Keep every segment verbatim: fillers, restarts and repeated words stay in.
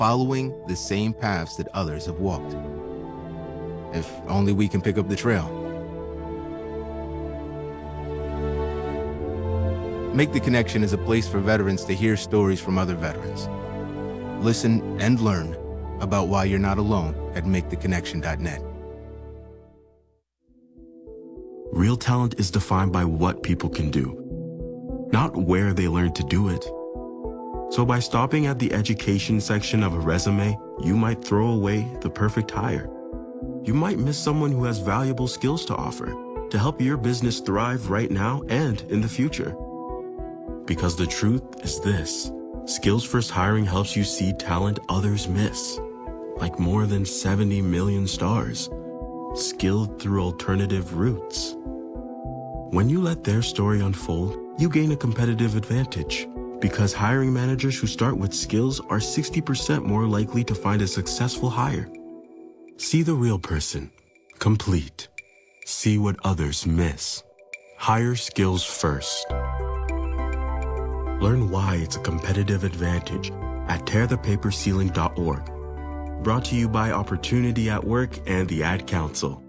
following the same paths that others have walked. If only we can pick up the trail. Make the Connection is a place for veterans to hear stories from other veterans. Listen and learn about why you're not alone at make the connection dot net. Real talent is defined by what people can do, not where they learn to do it. So by stopping at the education section of a resume, you might throw away the perfect hire. You might miss someone who has valuable skills to offer to help your business thrive right now and in the future. Because the truth is this, Skills First Hiring helps you see talent others miss, like more than seventy million stars, skilled through alternative routes. When you let their story unfold, you gain a competitive advantage because hiring managers who start with skills are sixty percent more likely to find a successful hire. See the real person, complete. See what others miss. Hire skills first. Learn why it's a competitive advantage at tear the paper ceiling dot org. Brought to you by Opportunity at Work and the Ad Council.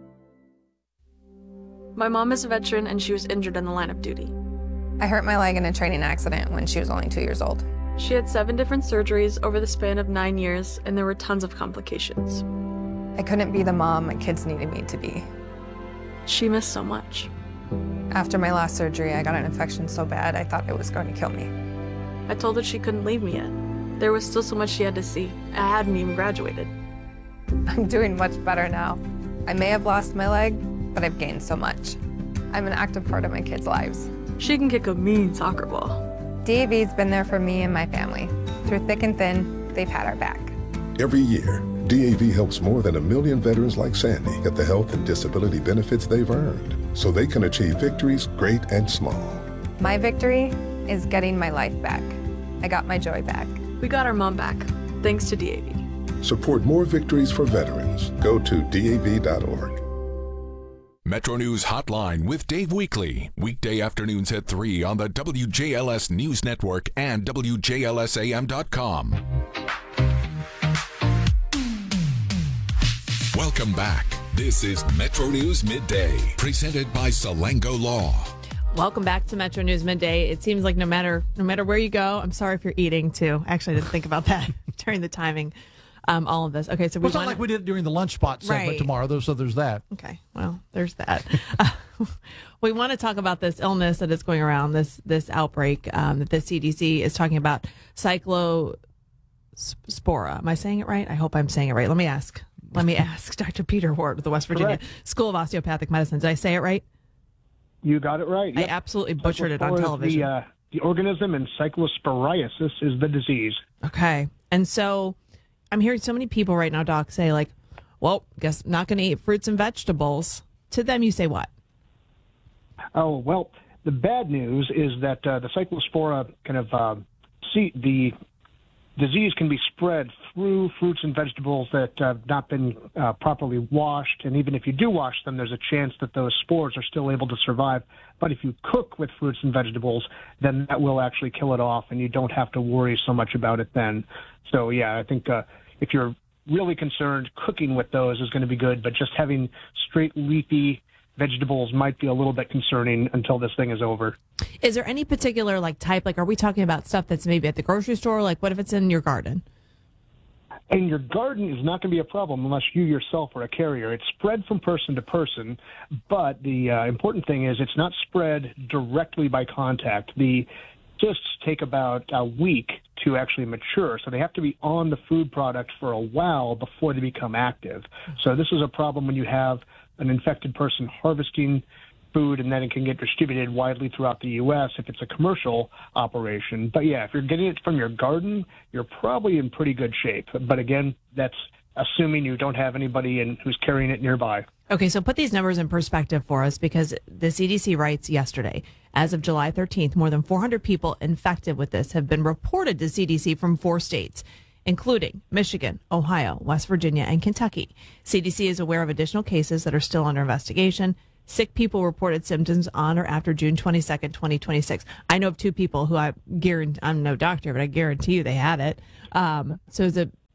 My mom is a veteran and she was injured in the line of duty. I hurt my leg in a training accident when she was only two years old. She had seven different surgeries over the span of nine years and there were tons of complications. I couldn't be the mom my kids needed me to be. She missed so much. After my last surgery, I got an infection so bad I thought it was going to kill me. I told her she couldn't leave me yet. There was still so much she had to see. I hadn't even graduated. I'm doing much better now. I may have lost my leg, but I've gained so much. I'm an active part of my kids' lives. She can kick a mean soccer ball. D A V's been there for me and my family. Through thick and thin, they've had our back. Every year, D A V helps more than a million veterans like Sandy get the health and disability benefits they've earned, so they can achieve victories great and small. My victory is getting my life back. I got my joy back. We got our mom back, thanks to D A V. Support more victories for veterans. Go to D A V dot org. Metro News Hotline with Dave Weekly. Weekday afternoons at three on the W J L S News Network and W J L S A M dot com. Welcome back. This is Metro News Midday, presented by Salango Law. Welcome back to Metro News Midday. It seems like no matter no matter where you go, I'm sorry if you're eating too. Actually, I didn't think about that during the timing. Um, all of this. Okay, so we well, it's wanna... not like we did during the lunch spot segment right. tomorrow, though. So there's that. Okay, well, there's that. uh, we want to talk about this illness that is going around, this this outbreak um, that the C D C is talking about, cyclospora. Am I saying it right? I hope I'm saying it right. Let me ask. Let me ask Doctor Peter Ward of the West Virginia Correct. School of Osteopathic Medicine. Did I say it right? You got it right. Yep. I absolutely butchered it on Cyclospora is television. The, uh, the organism, and cyclosporiasis is the disease. Okay. And so I'm hearing so many people right now, Doc, say like, well, guess not going to eat fruits and vegetables. To them, you say what? Oh, well, the bad news is that uh, the cyclospora kind of, uh, see, the disease can be spread through fruits and vegetables that have not been uh, properly washed. And even if you do wash them, there's a chance that those spores are still able to survive. But if you cook with fruits and vegetables, then that will actually kill it off, and you don't have to worry so much about it then. So, yeah, I think uh, if you're really concerned, cooking with those is going to be good, but just having straight leafy vegetables might be a little bit concerning until this thing is over. Is there any particular like type? Like, are we talking about stuff that's maybe at the grocery store? Like, what if it's in your garden? And your garden is not going to be a problem unless you yourself are a carrier. It's spread from person to person, but the uh, important thing is it's not spread directly by contact. The cysts take about a week to actually mature, so they have to be on the food product for a while before they become active. So this is a problem when you have an infected person harvesting food, and then it can get distributed widely throughout the U S if it's a commercial operation. But yeah, if you're getting it from your garden, you're probably in pretty good shape. But again, that's assuming you don't have anybody in, who's carrying it nearby. Okay, so put these numbers in perspective for us, because the C D C writes yesterday, as of July thirteenth, more than four hundred people infected with this have been reported to C D C from four states, including Michigan, Ohio, West Virginia, and Kentucky. C D C is aware of additional cases that are still under investigation. Sick people reported symptoms on or after June twenty-second, twenty twenty-six. I know of two people who I guarantee, I'm no doctor, but I guarantee you they had it. Um, so is it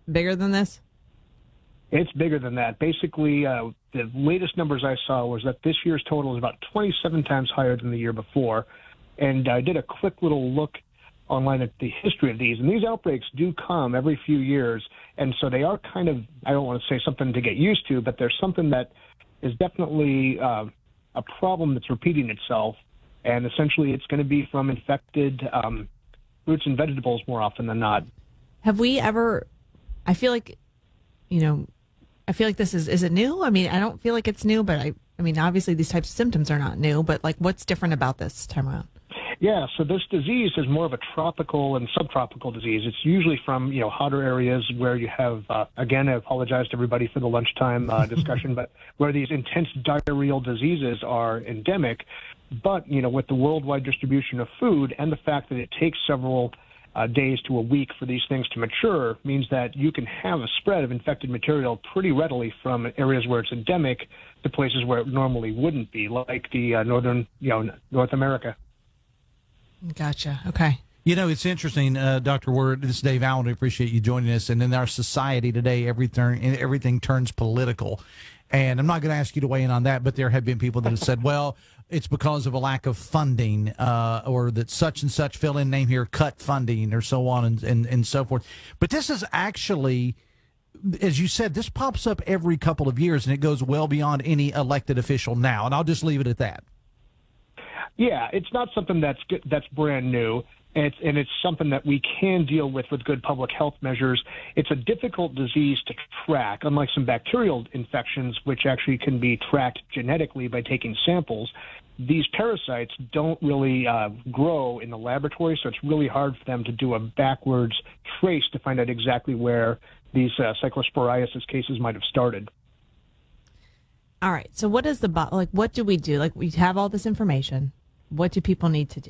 bigger than this? It's bigger than that. Basically, uh, the latest numbers I saw was that this year's total is about twenty-seven times higher than the year before. And I did a quick little look online at the history of these. And these outbreaks do come every few years. And so they are kind of, I don't want to say something to get used to, but there's something that is definitely uh, a problem that's repeating itself. And essentially it's going to be from infected um, fruits and vegetables more often than not. Have we ever, I feel like, you know, I feel like this is, is it new? I mean, I don't feel like it's new, but I, I mean, obviously these types of symptoms are not new, but like what's different about this time around? Yeah, so this disease is more of a tropical and subtropical disease. It's usually from, you know, hotter areas where you have, uh, again, I apologize to everybody for the lunchtime uh, discussion, but where these intense diarrheal diseases are endemic. But, you know, with the worldwide distribution of food and the fact that it takes several uh, days to a week for these things to mature means that you can have a spread of infected material pretty readily from areas where it's endemic to places where it normally wouldn't be, like the uh, northern, you know, North America. Gotcha. Okay. You know, it's interesting, uh, Doctor Word. This is Dave Allen. We appreciate you joining us. And in our society today, everything everything turns political. And I'm not going to ask you to weigh in on that, but there have been people that have said, well, it's because of a lack of funding, uh, or that such and such, fill in name here, cut funding, or so on and, and, and so forth. But this is actually, as you said, this pops up every couple of years, and it goes well beyond any elected official now. And I'll just leave it at that. Yeah, it's not something that's that's brand new, and it's, and it's something that we can deal with with good public health measures. It's a difficult disease to track, unlike some bacterial infections, which actually can be tracked genetically by taking samples. These parasites don't really uh, grow in the laboratory, so it's really hard for them to do a backwards trace to find out exactly where these uh, cyclosporiasis cases might have started. All right. So what is the, like, what do we do? Like, we have all this information. What do people need to do?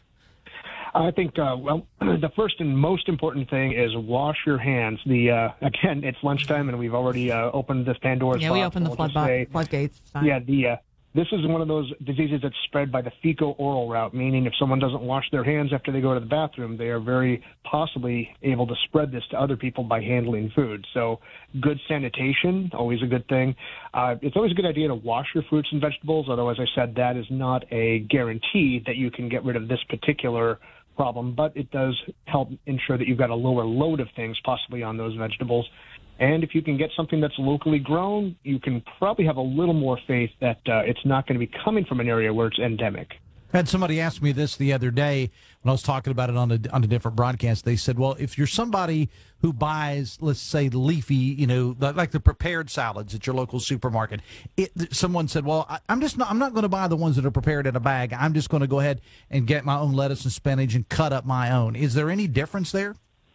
I think, uh, well, the first and most important thing is wash your hands. The uh, again, it's lunchtime, and we've already uh, opened this Pandora's box. Yeah, we opened the flood bo- floodgates. It's fine. Yeah, the uh, this is one of those diseases that's spread by the fecal-oral route, meaning if someone doesn't wash their hands after they go to the bathroom, they are very possibly able to spread this to other people by handling food. So good sanitation, always a good thing. Uh, it's always a good idea to wash your fruits and vegetables, although, as I said, that is not a guarantee that you can get rid of this particular problem, but it does help ensure that you've got a lower load of things possibly on those vegetables. And if you can get something that's locally grown, you can probably have a little more faith that uh, it's not going to be coming from an area where it's endemic. I had somebody ask me this the other day when I was talking about it on a, on a different broadcast. They said, well, if you're somebody who buys, let's say, leafy, you know, like the prepared salads at your local supermarket, it, someone said, well, I, I'm just not, I'm not going to buy the ones that are prepared in a bag. I'm just going to go ahead and get my own lettuce and spinach and cut up my own. Is there any difference there?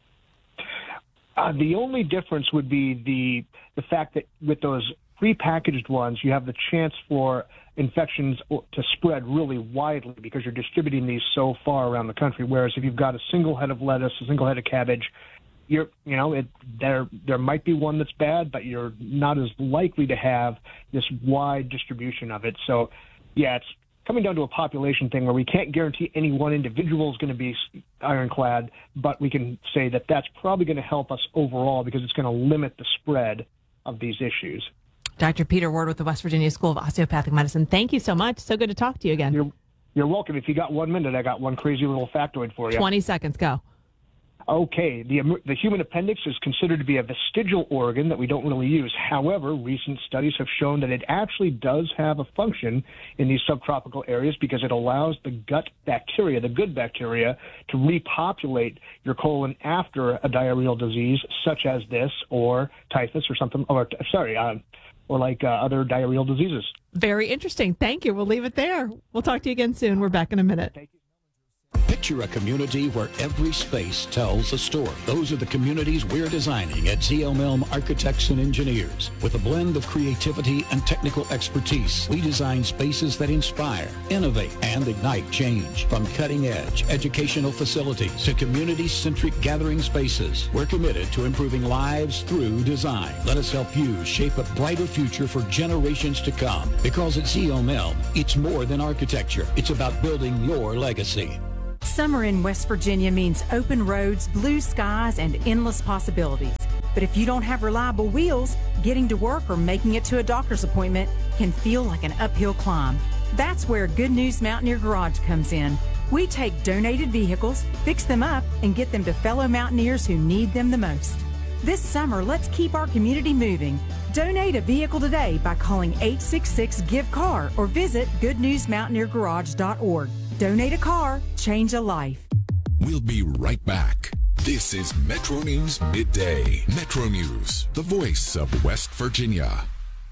Uh, the only difference would be the the fact that with those prepackaged ones, you have the chance for infections to spread really widely because you're distributing these so far around the country. Whereas if you've got a single head of lettuce, a single head of cabbage, you're you know it, there there might be one that's bad, but you're not as likely to have this wide distribution of it. So, yeah, it's coming down to a population thing where we can't guarantee any one individual is going to be ironclad, but we can say that that's probably going to help us overall because it's going to limit the spread of these issues. Doctor Peter Ward with the West Virginia School of Osteopathic Medicine, thank you so much. So good to talk to you again. You're, you're welcome. If you got one minute, I got one crazy little factoid for you. twenty seconds, go. Okay, the, the human appendix is considered to be a vestigial organ that we don't really use. However, recent studies have shown that it actually does have a function in these subtropical areas because it allows the gut bacteria, the good bacteria, to repopulate your colon after a diarrheal disease such as this or typhus or something, or sorry, uh, or like uh, other diarrheal diseases. Very interesting. Thank you. We'll leave it there. We'll talk to you again soon. We're back in a minute. Thank you. Picture a community where every space tells a story. Those are the communities we're designing at Z L Milne Architects and Engineers. With a blend of creativity and technical expertise, we design spaces that inspire, innovate, and ignite change. From cutting-edge educational facilities to community-centric gathering spaces, we're committed to improving lives through design. Let us help you shape a brighter future for generations to come. Because at Z L Milne, it's more than architecture. It's about building your legacy. Summer in West Virginia means open roads, blue skies, and endless possibilities. But if you don't have reliable wheels, getting to work or making it to a doctor's appointment can feel like an uphill climb. That's where Good News Mountaineer Garage comes in. We take donated vehicles, fix them up, and get them to fellow mountaineers who need them the most. This summer, let's keep our community moving. Donate a vehicle today by calling eight six six, give car or visit good news mountaineer garage dot org. Donate a car, change a life. We'll be right back. This is Metro News Midday. Metro News, the voice of West Virginia.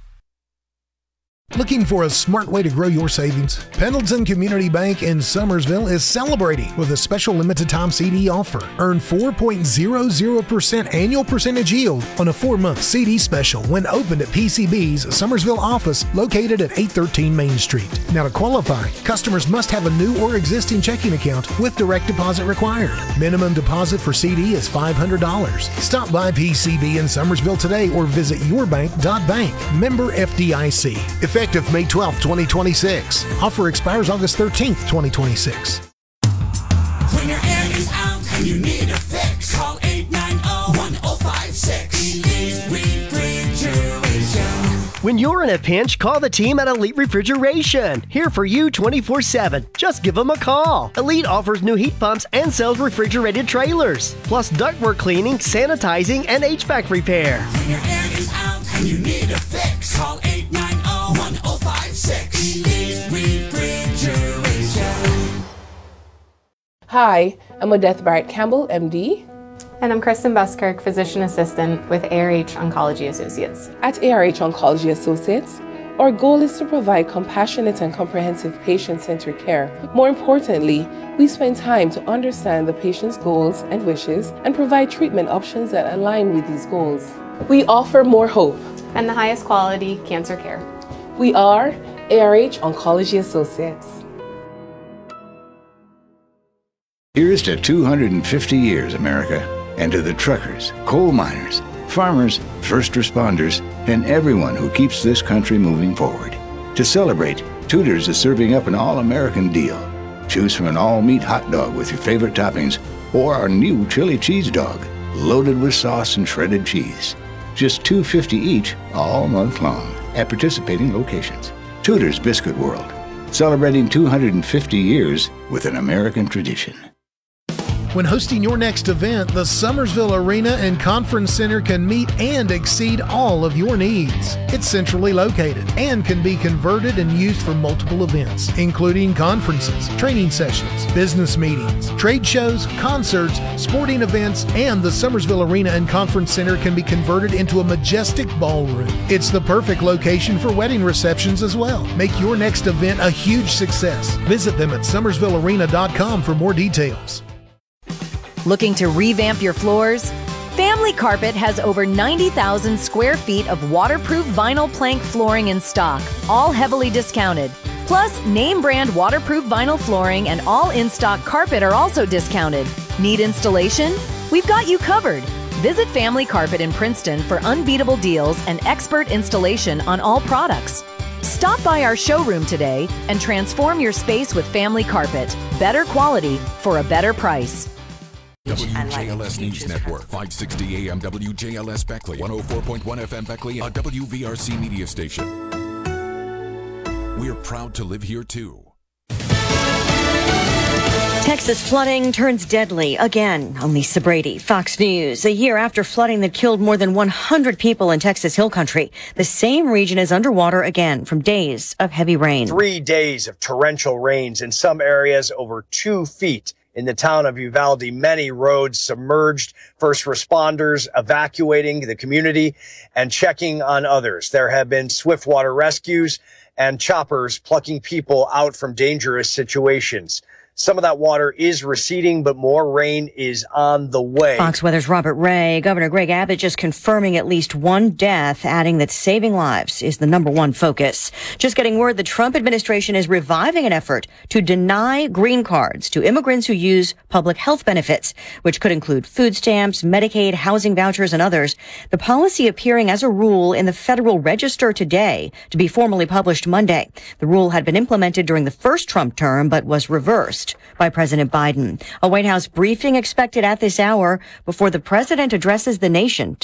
Looking for a smart way to grow your savings? Pendleton Community Bank in Summersville is celebrating with a special limited time C D offer. Earn four point zero zero percent annual percentage yield on a four-month C D special when opened at P C B's Summersville office located at eight thirteen Main Street. Now to qualify, customers must have a new or existing checking account with direct deposit required. Minimum deposit for C D is five hundred dollars. Stop by P C B in Summersville today or visit yourbank dot bank. Member F D I C. Effective May twelfth, twenty twenty-six. Offer expires August thirteenth, twenty twenty-six. When your air is out and you need a fix, call eight nine zero, one zero five six. Elite Refrigeration. When you're in a pinch, call the team at Elite Refrigeration. Here for you twenty-four seven. Just give them a call. Elite offers new heat pumps and sells refrigerated trailers, plus ductwork cleaning, sanitizing, and H V A C repair. When your air is out and you need a fix, call eight nine zero, one zero five six. Elite Refrigeration. Hi, I'm Odette Barrett Campbell, M D. And I'm Kristen Buskirk, Physician Assistant with A R H Oncology Associates. At A R H Oncology Associates, our goal is to provide compassionate and comprehensive patient-centered care. More importantly, we spend time to understand the patient's goals and wishes and provide treatment options that align with these goals. We offer more hope and the highest quality cancer care. We are A R H Oncology Associates. Here's to two hundred fifty years, America, and to the truckers, coal miners, farmers, first responders, and everyone who keeps this country moving forward. To celebrate, Tudor's is serving up an all-American deal. Choose from an all-meat hot dog with your favorite toppings or our new chili cheese dog, loaded with sauce and shredded cheese. Just two dollars and fifty cents each all month long at participating locations. Tudor's Biscuit World, celebrating two hundred fifty years with an American tradition. When hosting your next event, the Summersville Arena and Conference Center can meet and exceed all of your needs. It's centrally located and can be converted and used for multiple events, including conferences, training sessions, business meetings, trade shows, concerts, sporting events, and the Summersville Arena and Conference Center can be converted into a majestic ballroom. It's the perfect location for wedding receptions as well. Make your next event a huge success. Visit them at summersville arena dot com for more details. Looking to revamp your floors? Family Carpet has over ninety thousand square feet of waterproof vinyl plank flooring in stock, all heavily discounted. Plus, name brand waterproof vinyl flooring and all in-stock carpet are also discounted. Need installation? We've got you covered. Visit Family Carpet in Princeton for unbeatable deals and expert installation on all products. Stop by our showroom today and transform your space with Family Carpet. Better quality for a better price. W J L S News Network, five sixty A M W J L S Beckley, one oh four point one F M Beckley, a W V R C media station. We're proud to live here too. Texas flooding turns deadly again. I'm Lisa Brady, Fox News. A year after flooding that killed more than one hundred people in Texas Hill Country, the same region is underwater again from days of heavy rain. Three days of torrential rains, in some areas over two feet. In the town of Uvalde, many roads submerged, first responders evacuating the community and checking on others. There have been swift water rescues and choppers plucking people out from dangerous situations. Some of that water is receding, but more rain is on the way. Fox Weather's Robert Ray. Governor Greg Abbott just confirming at least one death, adding that saving lives is the number one focus. Just getting word the Trump administration is reviving an effort to deny green cards to immigrants who use public health benefits, which could include food stamps, Medicaid, housing vouchers, and others. The policy appearing as a rule in the Federal Register today to be formally published Monday. The rule had been implemented during the first Trump term, but was reversed. endorsed by President Biden. A White House briefing expected at this hour before the president addresses the nation